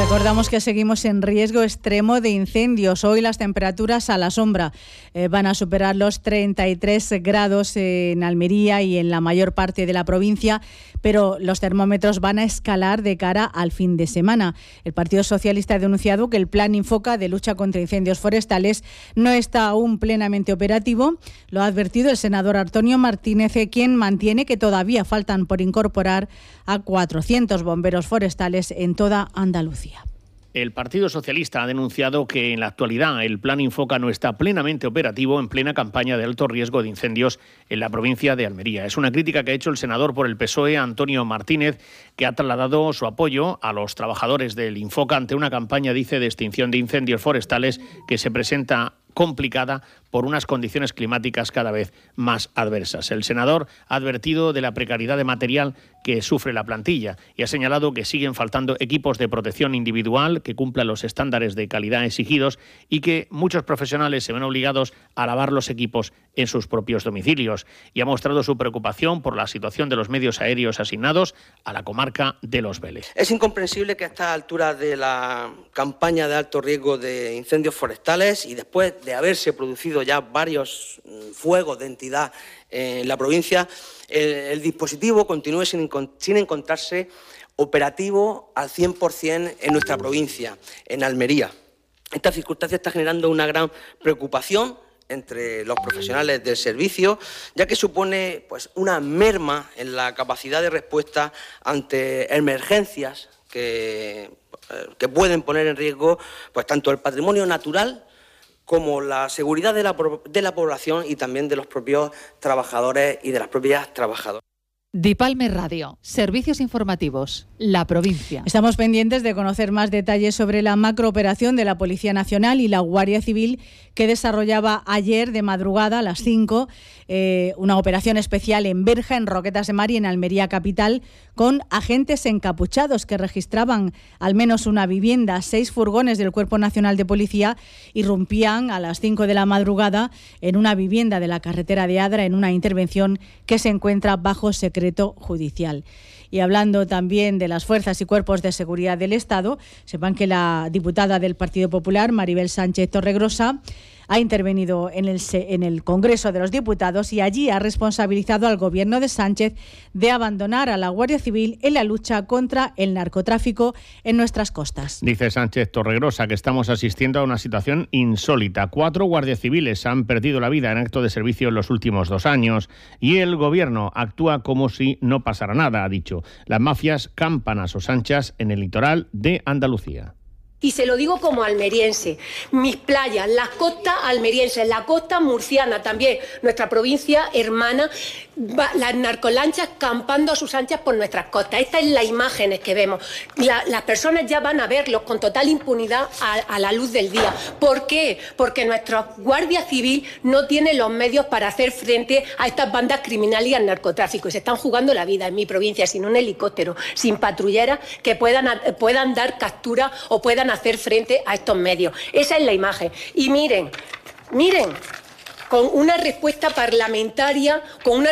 Recordamos que seguimos en riesgo extremo de incendios. Hoy las temperaturas a la sombra van a superar los 33 grados en Almería y en la mayor parte de la provincia, pero los termómetros van a escalar de cara al fin de semana. El Partido Socialista ha denunciado que el Plan Infoca de lucha contra incendios forestales no está aún plenamente operativo. Lo ha advertido el senador Antonio Martínez, quien mantiene que todavía faltan por incorporar a 400 bomberos forestales en toda Andalucía. El Partido Socialista ha denunciado que en la actualidad el Plan Infoca no está plenamente operativo en plena campaña de alto riesgo de incendios en la provincia de Almería. Es una crítica que ha hecho el senador por el PSOE, Antonio Martínez, que ha trasladado su apoyo a los trabajadores del Infoca ante una campaña, dice, de extinción de incendios forestales que se presenta complicada por unas condiciones climáticas cada vez más adversas. El senador ha advertido de la precariedad de material que sufre la plantilla y ha señalado que siguen faltando equipos de protección individual que cumplan los estándares de calidad exigidos y que muchos profesionales se ven obligados a lavar los equipos en sus propios domicilios. Y ha mostrado su preocupación por la situación de los medios aéreos asignados a la comarca de Los Vélez. Es incomprensible que a estas alturas de la campaña de alto riesgo de incendios forestales y después de haberse producido ya varios fuegos de entidad en la provincia, el dispositivo continúe sin encontrarse operativo al 100% en nuestra provincia, en Almería. Esta circunstancia está generando una gran preocupación entre los profesionales del servicio, ya que supone una merma en la capacidad de respuesta ante emergencias que pueden poner en riesgo tanto el patrimonio natural como la seguridad de la población y también de los propios trabajadores y de las propias trabajadoras. Dipalme Radio, servicios informativos, la provincia. Estamos pendientes de conocer más detalles sobre la macrooperación de la Policía Nacional y la Guardia Civil que desarrollaba ayer de madrugada a las 5, una operación especial en Berja, en Roquetas de Mar y en Almería capital, con agentes encapuchados que registraban al menos una vivienda. 6 furgones del Cuerpo Nacional de Policía irrumpían a las 5 de la madrugada en una vivienda de la carretera de Adra en una intervención que se encuentra bajo secreto judicial. Y hablando también de las fuerzas y cuerpos de seguridad del Estado, sepan que la diputada del Partido Popular, Maribel Sánchez Torregrosa, ha intervenido en el Congreso de los Diputados y allí ha responsabilizado al Gobierno de Sánchez de abandonar a la Guardia Civil en la lucha contra el narcotráfico en nuestras costas. Dice Sánchez Torregrosa que estamos asistiendo a una situación insólita. 4 guardias civiles han perdido la vida en acto de servicio en los últimos 2 años y el Gobierno actúa como si no pasara nada, ha dicho. Las mafias campan a sus anchas en el litoral de Andalucía. Y se lo digo como almeriense, mis playas, las costas almerienses, la costa murciana también, nuestra provincia hermana, las narcolanchas campando a sus anchas por nuestras costas. Estas son las imágenes que vemos. Las personas ya van a verlos con total impunidad a la luz del día. ¿Por qué? Porque nuestra Guardia Civil no tiene los medios para hacer frente a estas bandas criminales y al narcotráfico. Y se están jugando la vida en mi provincia sin un helicóptero, sin patrulleras que puedan dar captura o puedan hacer frente a estos medios. Esa es la imagen. Y miren, con una respuesta parlamentaria,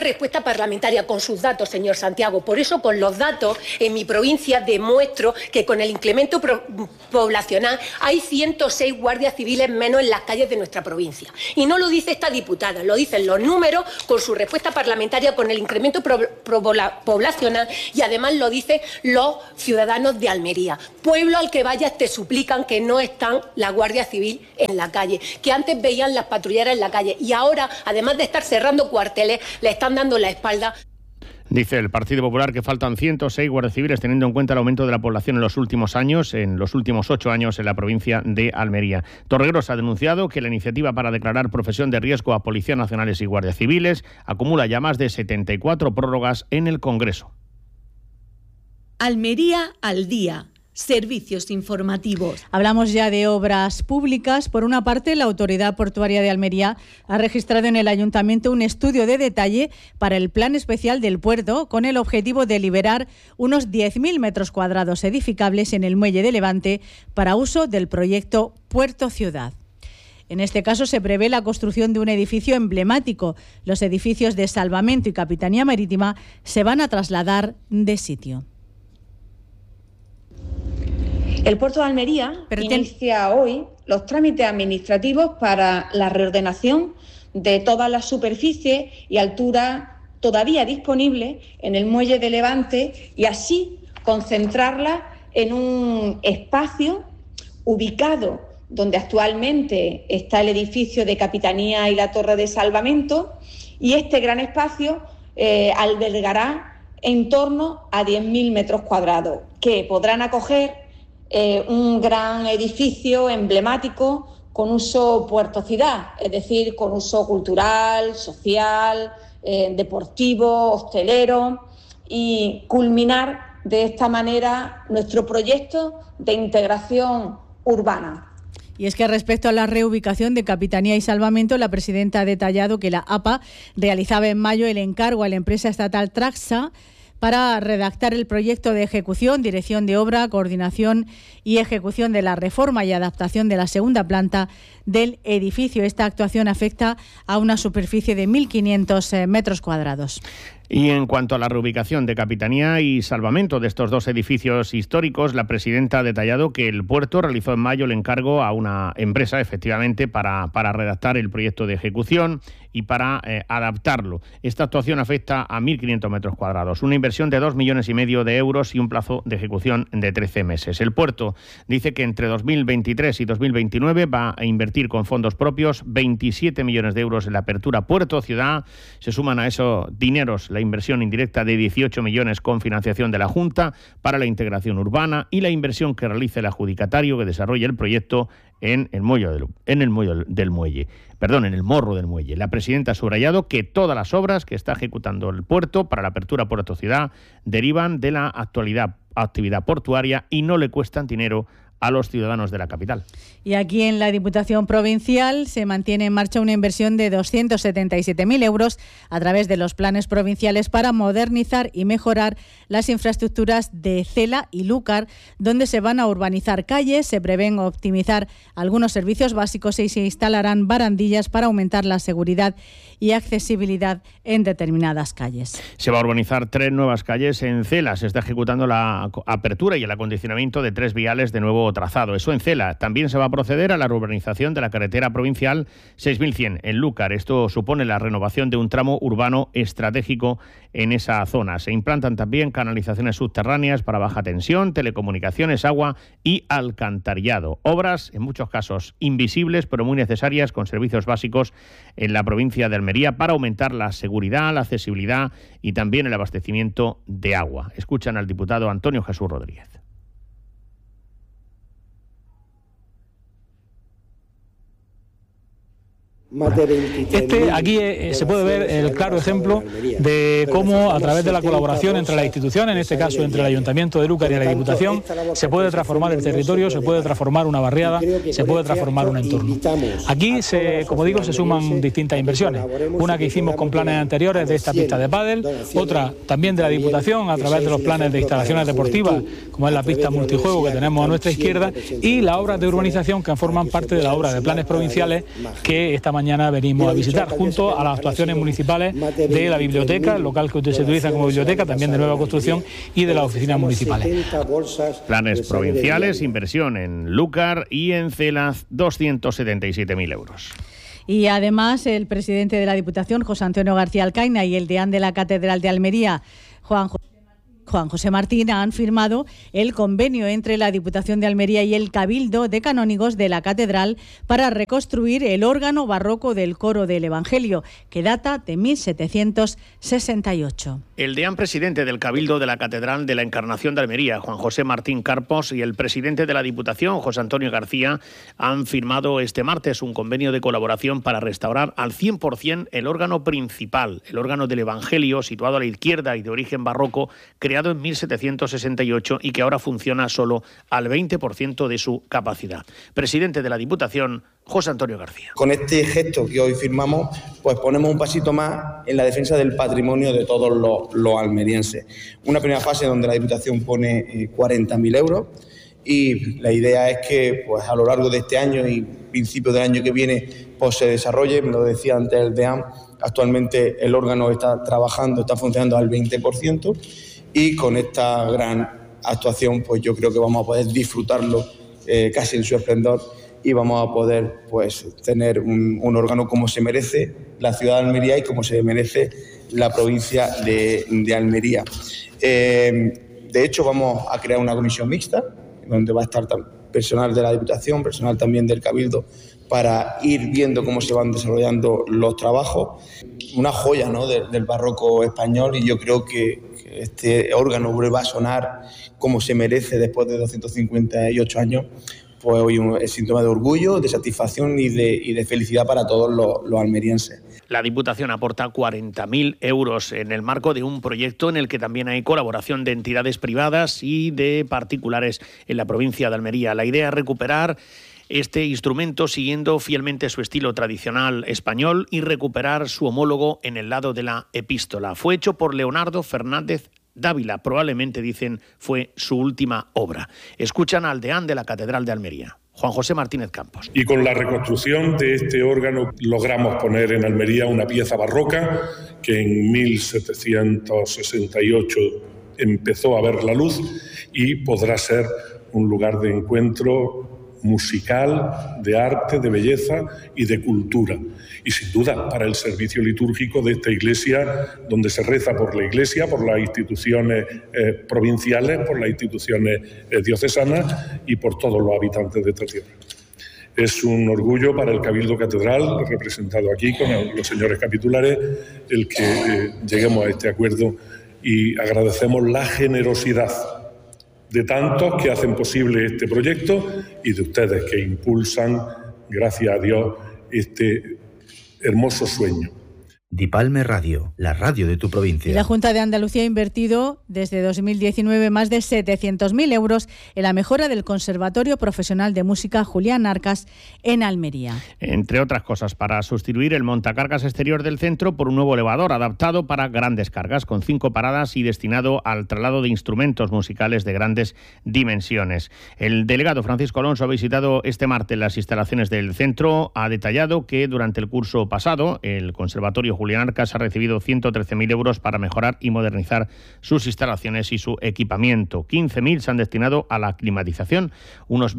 con sus datos, señor Santiago. Por eso, con los datos, en mi provincia demuestro que con el incremento poblacional hay 106 guardias civiles menos en las calles de nuestra provincia. Y no lo dice esta diputada, lo dicen los números con su respuesta parlamentaria, con el incremento poblacional, y además lo dicen los ciudadanos de Almería. Pueblo al que vayas te suplican que no están la Guardia Civil en la calle, que antes veían las patrulleras en la calle. Y ahora, además de estar cerrando cuarteles, le están dando la espalda. Dice el Partido Popular que faltan 106 guardias civiles teniendo en cuenta el aumento de la población en los últimos años, en los últimos 8 años en la provincia de Almería. Torregrosa ha denunciado que la iniciativa para declarar profesión de riesgo a policías nacionales y guardias civiles acumula ya más de 74 prórrogas en el Congreso. Almería al día. Servicios informativos. Hablamos ya de obras públicas. Por una parte, la Autoridad Portuaria de Almería ha registrado en el Ayuntamiento un estudio de detalle para el Plan Especial del Puerto con el objetivo de liberar unos 10.000 metros cuadrados edificables en el Muelle de Levante para uso del proyecto Puerto Ciudad. En este caso se prevé la construcción de un edificio emblemático. Los edificios de salvamento y capitanía marítima se van a trasladar de sitio. El puerto de Almería inicia hoy los trámites administrativos para la reordenación de todas las superficies y alturas todavía disponibles en el muelle de Levante y así concentrarlas en un espacio ubicado donde actualmente está el edificio de Capitanía y la Torre de Salvamento, y este gran espacio albergará en torno a 10.000 metros cuadrados, que podrán acoger un gran edificio emblemático con uso puerto ciudad, es decir, con uso cultural, social, deportivo, hostelero, y culminar de esta manera nuestro proyecto de integración urbana. Y es que respecto a la reubicación de Capitanía y Salvamento, la presidenta ha detallado que la APA realizaba en mayo el encargo a la empresa estatal Traxa para redactar el proyecto de ejecución, dirección de obra, coordinación y ejecución de la reforma y adaptación de la segunda planta del edificio. Esta actuación afecta a una superficie de 1.500 metros cuadrados. Y en cuanto a la reubicación de Capitanía y Salvamento de estos dos edificios históricos, la presidenta ha detallado que el puerto realizó en mayo el encargo a una empresa, efectivamente, para redactar el proyecto de ejecución y para adaptarlo. Esta actuación afecta a 1.500 metros cuadrados, una inversión de 2,5 millones de euros y un plazo de ejecución de 13 meses. El puerto dice que entre 2023 y 2029 va a invertir con fondos propios 27 millones de euros en la apertura puerto-ciudad. Se suman a esos dineros la inversión indirecta de 18 millones con financiación de la Junta para la integración urbana y la inversión que realice el adjudicatario que desarrolla el proyecto en el morro del muelle. La presidenta ha subrayado que todas las obras que está ejecutando el puerto para la apertura puerto-ciudad derivan de la actividad portuaria y no le cuestan dinero a los ciudadanos de la capital. Y aquí en la Diputación Provincial se mantiene en marcha una inversión de 277.000 euros a través de los planes provinciales para modernizar y mejorar las infraestructuras de Cela y Lúcar, donde se van a urbanizar calles, se prevén optimizar algunos servicios básicos y se instalarán barandillas para aumentar la seguridad y accesibilidad en determinadas calles. Se va a urbanizar 3 nuevas calles en Cela. Se está ejecutando la apertura y el acondicionamiento de 3 viales de nuevo trazado. Eso en Cela. También se va a proceder a la urbanización de la carretera provincial 6100 en Lúcar. Esto supone la renovación de un tramo urbano estratégico en esa zona. Se implantan también canalizaciones subterráneas para baja tensión, telecomunicaciones, agua y alcantarillado. Obras, en muchos casos, invisibles, pero muy necesarias, con servicios básicos en la provincia de Almería para aumentar la seguridad, la accesibilidad y también el abastecimiento de agua. Escuchan al diputado Antonio Jesús Rodríguez. Aquí se puede ver el claro ejemplo de cómo a través de la colaboración entre las instituciones, en este caso entre el Ayuntamiento de Lúcar y la Diputación, se puede transformar el territorio, se puede transformar una barriada, se puede transformar un entorno. Aquí, como digo, se suman distintas inversiones. Una que hicimos con planes anteriores de esta pista de pádel, otra también de la Diputación a través de los planes de instalaciones deportivas, como es la pista multijuego que tenemos a nuestra izquierda, y las obras de urbanización que forman parte de la obra de planes provinciales que esta mañana venimos a visitar, junto a las actuaciones municipales de la biblioteca, el local que se utiliza como biblioteca, también de nueva construcción, y de las oficinas municipales. Planes provinciales, inversión en Lúcar y en Cela, 277.000 euros. Y además el presidente de la Diputación, José Antonio García Alcaina, y el deán de la Catedral de Almería, Juan José Martín, han firmado el convenio entre la Diputación de Almería y el Cabildo de Canónigos de la Catedral para reconstruir el órgano barroco del coro del Evangelio, que data de 1768. El deán presidente del Cabildo de la Catedral de la Encarnación de Almería, Juan José Martín Carpos, y el presidente de la Diputación, José Antonio García, han firmado este martes un convenio de colaboración para restaurar al 100% el órgano principal, el órgano del Evangelio, situado a la izquierda y de origen barroco, creado en 1768 y que ahora funciona solo al 20% de su capacidad. Presidente de la Diputación, José Antonio García. Con este gesto que hoy firmamos, pues ponemos un pasito más en la defensa del patrimonio de todos los almerienses. Una primera fase donde la Diputación pone 40.000 euros y la idea es que pues a lo largo de este año y principios del año que viene pues se desarrolle, me lo decía antes el deán, actualmente el órgano está trabajando, está funcionando al 20%, y con esta gran actuación, pues yo creo que vamos a poder disfrutarlo casi en su esplendor y vamos a poder pues tener un órgano como se merece la ciudad de Almería y como se merece la provincia de Almería. De hecho, vamos a crear una comisión mixta donde va a estar personal de la Diputación, personal también del Cabildo, para ir viendo cómo se van desarrollando los trabajos. Una joya, ¿no?, del barroco español, y yo creo que este órgano va a sonar como se merece después de 258 años. Pues hoy es síntoma de orgullo, de satisfacción y de felicidad para todos los almerienses. La Diputación aporta 40.000 euros en el marco de un proyecto en el que también hay colaboración de entidades privadas y de particulares en la provincia de Almería. La idea es recuperar este instrumento siguiendo fielmente su estilo tradicional español y recuperar su homólogo en el lado de la epístola. Fue hecho por Leonardo Fernández Dávila, probablemente, dicen, fue su última obra. Escuchan al deán de la Catedral de Almería, Juan José Martínez Campos. Y con la reconstrucción de este órgano logramos poner en Almería una pieza barroca que en 1768 empezó a ver la luz y podrá ser un lugar de encuentro musical, de arte, de belleza y de cultura. Y sin duda para el servicio litúrgico de esta iglesia, donde se reza por la iglesia, por las instituciones provinciales, por las instituciones diocesanas y por todos los habitantes de esta tierra. Es un orgullo para el Cabildo Catedral, representado aquí con los señores capitulares, el que lleguemos a este acuerdo, y agradecemos la generosidad de tantos que hacen posible este proyecto y de ustedes que impulsan, gracias a Dios, este hermoso sueño. Dipalme Radio, la radio de tu provincia. Y la Junta de Andalucía ha invertido desde 2019 más de 700.000 euros en la mejora del Conservatorio Profesional de Música Julián Arcas en Almería. Entre otras cosas, para sustituir el montacargas exterior del centro por un nuevo elevador adaptado para grandes cargas, con 5 paradas y destinado al traslado de instrumentos musicales de grandes dimensiones. El delegado Francisco Alonso ha visitado este martes las instalaciones del centro. Ha detallado que durante el curso pasado el Conservatorio Julián Arcas ha recibido 113.000 euros para mejorar y modernizar sus instalaciones y su equipamiento. 15.000 se han destinado a la climatización, unos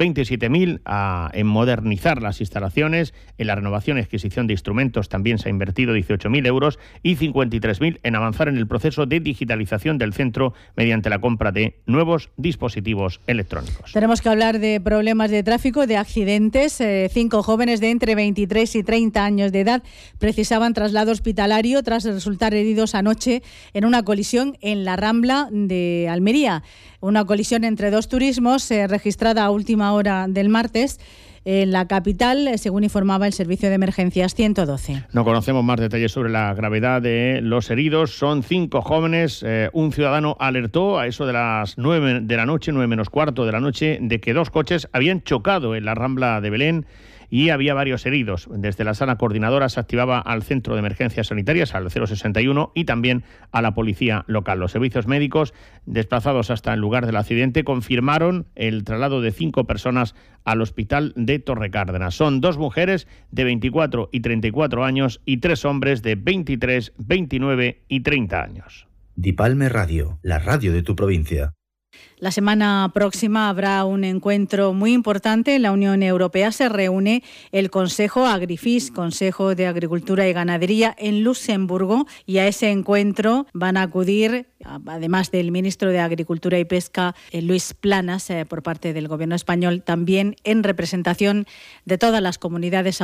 27.000 en modernizar las instalaciones. En la renovación y adquisición de instrumentos también se ha invertido 18.000 euros y 53.000 en avanzar en el proceso de digitalización del centro mediante la compra de nuevos dispositivos electrónicos. Tenemos que hablar de problemas de tráfico, de accidentes. 5 jóvenes de entre 23 y 30 años de edad precisaban traslado hospitalario tras resultar heridos anoche en una colisión en la Rambla de Almería. Una colisión entre 2 turismos registrada a última hora del martes en la capital, según informaba el Servicio de Emergencias 112. No conocemos más detalles sobre la gravedad de los heridos. Son 5 jóvenes. Un ciudadano alertó a eso de las 9 de la noche, 9 menos cuarto de la noche, de que 2 coches habían chocado en la Rambla de Belén y había varios heridos. Desde la sala coordinadora se activaba al Centro de Emergencias Sanitarias, al 061, y también a la policía local. Los servicios médicos desplazados hasta el lugar del accidente confirmaron el traslado de 5 personas al hospital de Torrecárdenas. Son 2 mujeres de 24 y 34 años y 3 hombres de 23, 29 y 30 años. Dipalme Radio, la radio de tu provincia. La semana próxima habrá un encuentro muy importante. En la Unión Europea se reúne el Consejo Agrifis, Consejo de Agricultura y Ganadería, en Luxemburgo, y a ese encuentro van a acudir, además del ministro de Agricultura y Pesca, Luis Planas, por parte del Gobierno español, también en representación de todas las comunidades